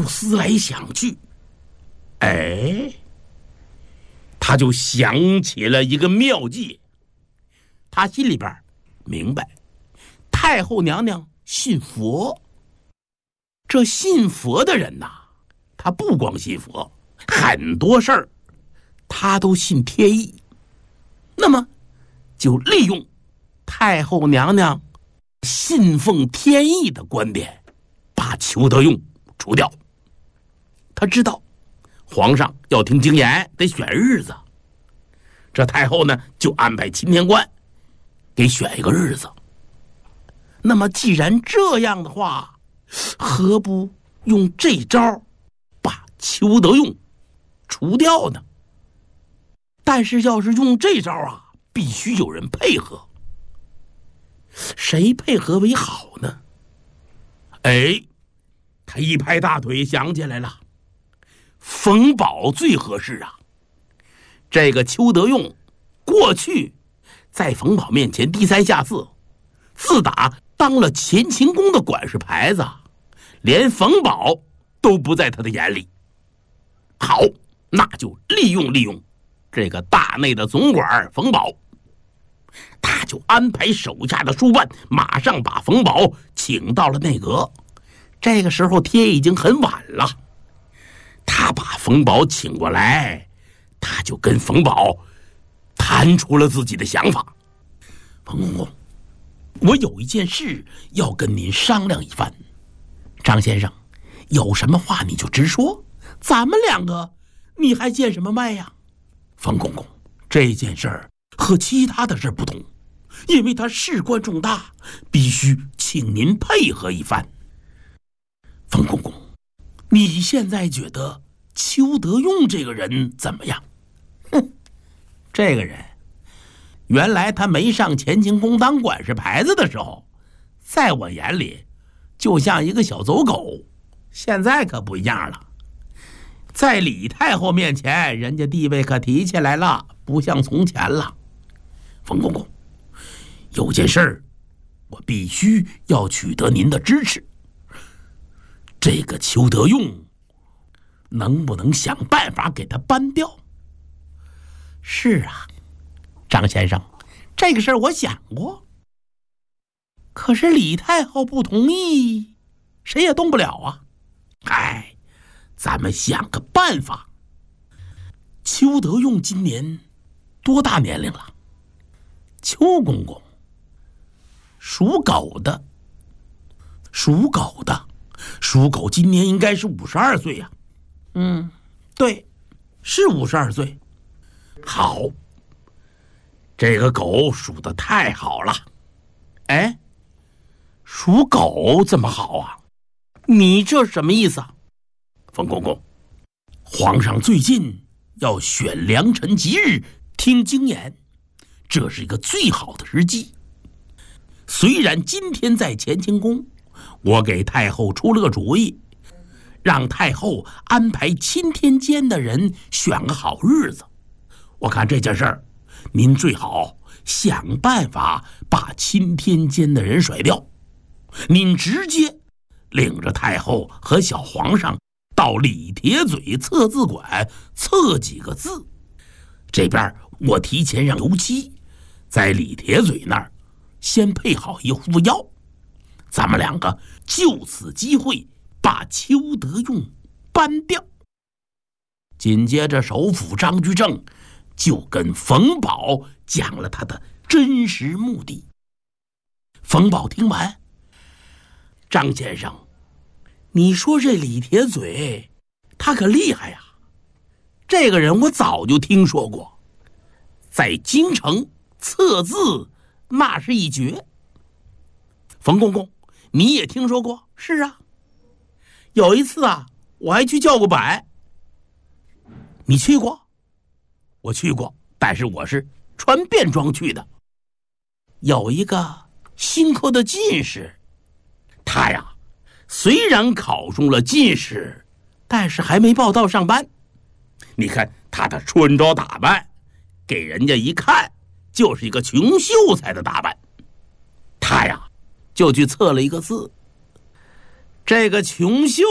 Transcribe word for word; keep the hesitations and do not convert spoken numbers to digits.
就思来想去，哎，他就想起了一个妙计。他心里边明白，太后娘娘信佛，这信佛的人呐，他不光信佛，很多事儿他都信天意。那么就利用太后娘娘信奉天意的观点，把裘德用除掉。他知道皇上要听经言，得选日子，这太后呢就安排钦天官给选一个日子。那么既然这样的话，何不用这招把裘德用除掉呢？但是要是用这招啊，必须有人配合。谁配合为好呢？哎，他一拍大腿想起来了，冯保最合适啊。这个裘德用过去在冯保面前低三下四，自打当了乾清宫的管事牌子，连冯保都不在他的眼里。好，那就利用利用这个大内的总管冯保。他就安排手下的书办马上把冯保请到了内阁。这个时候天已经很晚了，他把冯保请过来，他就跟冯保谈出了自己的想法。冯公公，我有一件事要跟您商量一番。张先生，有什么话你就直说，咱们两个你还见什么脉呀？冯公公，这件事儿和其他的事不同，因为他事关重大，必须请您配合一番。冯公公，你现在觉得裘德用这个人怎么样？哼，这个人原来他没上乾清宫当管事牌子的时候，在我眼里就像一个小走狗，现在可不一样了。在李太后面前，人家地位可提起来了，不像从前了。冯公公，有件事儿我必须要取得您的支持。这个裘德用能不能想办法给他搬掉？是啊，张先生，这个事儿我想过，可是李太后不同意，谁也动不了啊。哎，咱们想个办法。裘德用今年多大年龄了？裘公公，属狗的，属狗的，属狗今年应该是五十二岁呀。嗯，对，是五十二岁。好，这个狗属得太好了。哎，属狗怎么好啊？你这什么意思啊？冯公公，皇上最近要选良辰吉日听经言，这是一个最好的时机。虽然今天在乾清宫，我给太后出了个主意，让太后安排钦天监的人选个好日子。我看这件事儿，您最好想办法把钦天监的人甩掉，您直接领着太后和小皇上到李铁嘴测字馆测几个字。这边我提前让油漆在李铁嘴那儿先配好一副药，咱们两个就此机会把裘德用搬掉。紧接着首辅张居正就跟冯保讲了他的真实目的。冯保听完，张先生，你说这李铁嘴他可厉害呀，这个人我早就听说过，在京城测字那是一绝。冯公公，你也听说过？是啊，有一次啊，我还去叫过板。你去过？我去过，但是我是穿便装去的。有一个新科的进士，他呀虽然考中了进士，但是还没报到上班。你看他的穿着打扮，给人家一看就是一个穷秀才的打扮。他呀就去测了一个字，这个穷秀